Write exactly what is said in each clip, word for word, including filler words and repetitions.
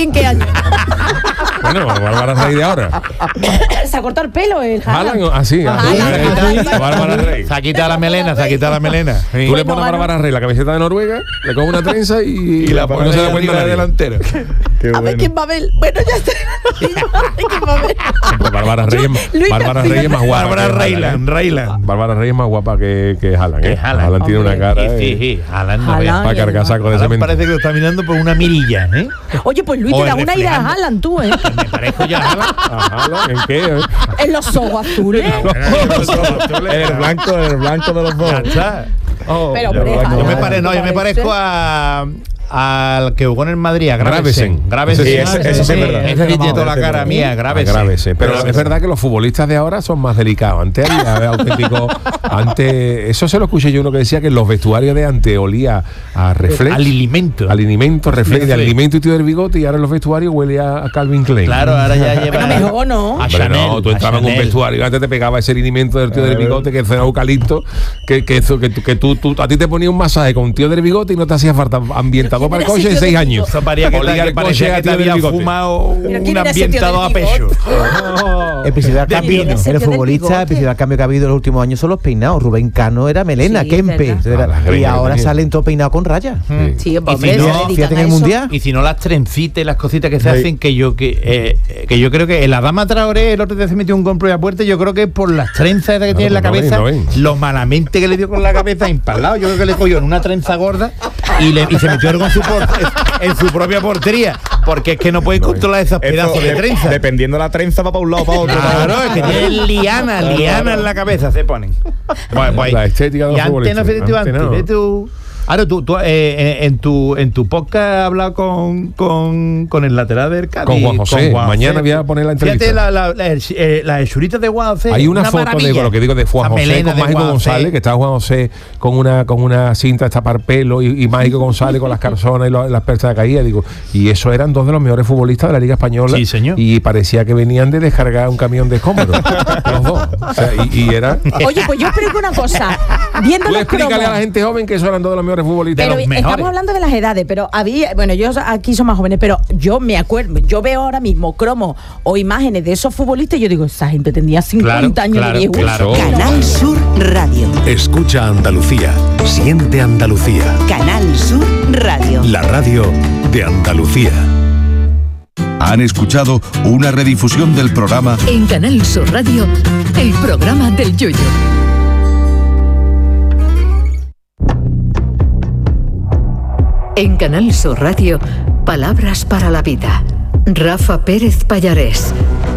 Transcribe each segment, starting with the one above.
Rey en qué año? Bueno, Bárbara Rey de ahora. Se ha cortado el pelo el Haaland. Ah, sí. Bárbara Rey. Se ha quitado la melena, se ha quitado la melena. Sí. Tú le pones a Bárbara Rey la camiseta de Noruega, le coges una trenza y, y la pones no se da cuenta de delantero. A ver quién va a ver. Bueno, ya está. ¿Quién va a ver? Bárbara Rey, Bárbara Rey es más guapa. Bárbara Reyland, Reyland. Bárbara Rey es más guapa que, que Haaland, ¿eh? Haaland tiene una cara. Sí, sí, Haaland no veas. Para cargar saco de cemento. Parece que lo está mirando por una mirilla, ¿eh? Oye, pues Luis, te da una idea a Haaland tú, ¿eh? Me parezco ya a Haaland. ¿A Haaland? ¿En qué? Eh? En los ojos azules. El blanco, el blanco de los dos. Oh, pero hombre, yo me pare, no, yo me parezco a al que jugó en el Madrid, a Gravesen. Gravesen. Sí, ese, ese sí es verdad. Ese sí tiene toda la cara mía, Gravesen. Gravesen. Pero es verdad que los futbolistas de ahora son más delicados. Antes había auténtico. Antes, eso se lo escuché yo uno que decía que en los vestuarios de antes olía a reflex. Al alimento. Al alimento, reflex de alimento y tío del bigote, y ahora en los vestuarios huele a Calvin Klein. Claro, ahora ya lleva. Pero mejor no. A Hombre, Chanel, no, tú entrabas en un vestuario y antes te pegaba ese alimento del tío del bigote, que era eucalipto, que, que, que, que, que tú, tú, a ti te ponía un masaje con un tío del bigote y no te hacía falta ambientador para el coche de seis años. Eso parecía que, que parecía que te había fumado un ambientado a pecho. El principal cambio, el futbolista, el principal cambio que ha habido en los últimos años son los peinados. Rubén Cano era melena, sí, Kempe, ah, y ahora salen todo peinado con rayas. Sí, sí, hombre, si no, fíjate en el mundial. Y si no, las trencitas y las cositas que se sí. hacen, que yo que eh, que yo creo que la dama Traoré el otro día se metió un compro de puerta, yo creo que por las trenzas que tiene en la cabeza, no ven, no ven. Lo malamente que le dio con la cabeza empalado, yo creo que le cogió en una trenza gorda y, le, y se metió con su por, en su propia portería, porque es que no puede controlar esos pedazos Esto, de trenza. Dependiendo de la trenza va para un lado para otro. Claro, es que tiene liana, liana en la cabeza se ponen. Bueno, pues, la estética de los y antes no se antes, no. De tu, ahora tú, tú eh, en tu en tu podcast has hablado con, con, con el lateral del Cádiz. Con Juan José. Con Juan Mañana José. voy a poner la entrevista. Fíjate la, la, la, la, la hechurita de Juan José. Hay una, una foto maravilla. de lo que digo de Juan José con Mágico González, que está Juan José con una con una cinta de tapar pelo y, y Mágico González con las calzonas y lo, las perchas de caída, digo, y eso eran dos de los mejores futbolistas de la Liga Española. Sí, señor. Y parecía que venían de descargar un camión de escombros. Los dos. O sea, y, y era. Oye, pues yo explico una cosa. Viendo Tú los explícale cromos, a la gente joven que esos eran dos de los mejores futbolistas. Pero los estamos mejores. hablando de las edades, pero había, bueno, yo aquí son más jóvenes, pero yo me acuerdo, yo veo ahora mismo cromos o imágenes de esos futbolistas y yo digo, esa gente tendría cincuenta claro, años claro, de viejo. Claro. Canal Sur Radio. Escucha Andalucía. Siente Andalucía. Canal Sur Radio. La radio de Andalucía. Han escuchado una redifusión del programa en Canal Sur Radio, el programa del Yoyo. En Canal Sur Radio, Palabras para la Vida. Rafa Pérez Pallarés.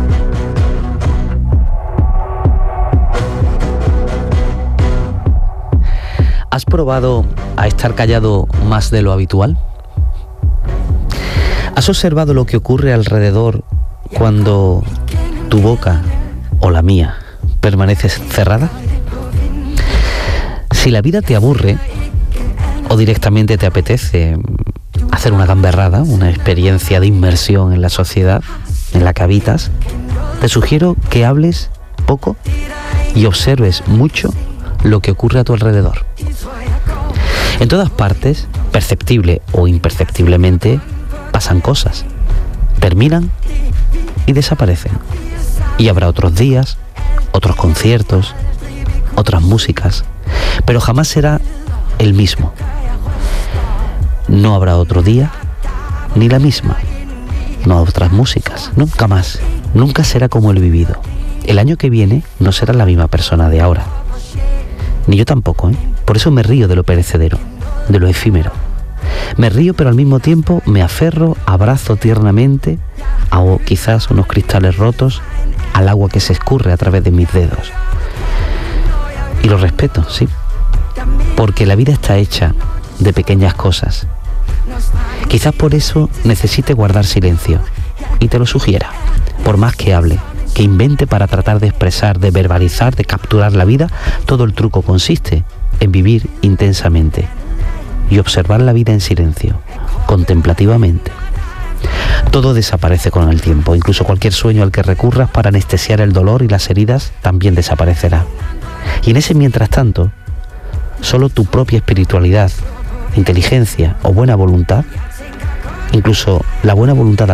¿Has probado a estar callado más de lo habitual? ¿Has observado lo que ocurre alrededor cuando tu boca, o la mía, permanece cerrada? Si la vida te aburre, o directamente te apetece hacer una gamberrada, una experiencia de inmersión en la sociedad en la que habitas, te sugiero que hables poco y observes mucho lo que ocurre a tu alrededor. En todas partes, perceptible o imperceptiblemente, pasan cosas, terminan y desaparecen. Y habrá otros días, otros conciertos, otras músicas, pero jamás será el mismo. No habrá otro día, ni la misma. No otras músicas, nunca más. Nunca será como el vivido. El año que viene no será la misma persona de ahora. Ni yo tampoco, ¿eh? Por eso me río de lo perecedero, de lo efímero. Me río, pero al mismo tiempo me aferro, abrazo tiernamente a o quizás unos cristales rotos, al agua que se escurre a través de mis dedos. Y lo respeto, sí, porque la vida está hecha de pequeñas cosas. Quizás por eso necesite guardar silencio, y te lo sugiera. Por más que hable, que invente para tratar de expresar, de verbalizar, de capturar la vida, todo el truco consiste en vivir intensamente y observar la vida en silencio, contemplativamente. Todo desaparece con el tiempo, incluso cualquier sueño al que recurras para anestesiar el dolor y las heridas también desaparecerá. Y en ese mientras tanto, solo tu propia espiritualidad, inteligencia o buena voluntad, incluso la buena voluntad